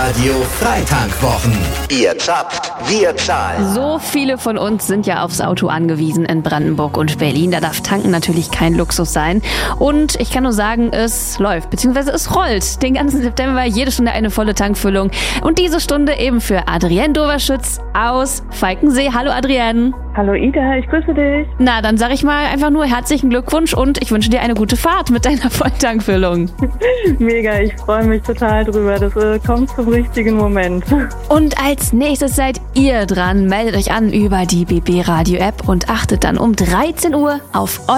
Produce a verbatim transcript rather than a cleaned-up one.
Radio Freitankwwochen. Ihr zapft, wir zahlen. So viele von uns sind ja aufs Auto angewiesen in Brandenburg und Berlin. Da darf Tanken natürlich kein Luxus sein. Und ich kann nur sagen, es läuft, beziehungsweise es rollt. Den ganzen September jede Stunde eine volle Tankfüllung. Und diese Stunde eben für Adrienne Doverschütz aus Falkensee. Hallo Adrienne. Hallo Ida, ich grüße dich. Na, dann sag ich mal einfach nur herzlichen Glückwunsch und ich wünsche dir eine gute Fahrt mit deiner Volltankfüllung. Mega, ich freue mich total drüber. Das äh, kommt zum richtigen Moment. Und als nächstes seid ihr dran. Meldet euch an über die B B Radio App und achtet dann um dreizehn Uhr auf